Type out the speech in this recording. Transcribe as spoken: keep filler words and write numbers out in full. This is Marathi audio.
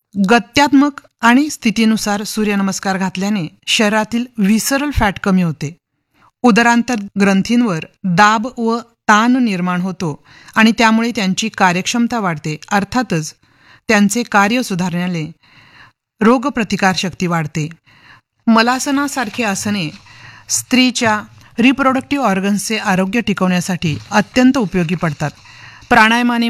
गत्यात्मक आणि स्थितीनुसार सूर्यनमस्कार घातल्याने शरीरातील विसरल फॅट कमी होते, उदरांतर ग्रंथींवर दाब व ताण निर्माण होतो आणि त्यामुळे त्यांची कार्यक्षमता वाढते. अर्थातच त्यांचे कार्य सुधारण्याने रोगप्रतिकारशक्ती वाढते. मलासनासारखी आसने स्त्रीच्या रिप्रोडक्टिव्ह ऑर्गन्सचे आरोग्य टिकवण्यासाठी अत्यंत उपयोगी पडतात. प्राणायामाने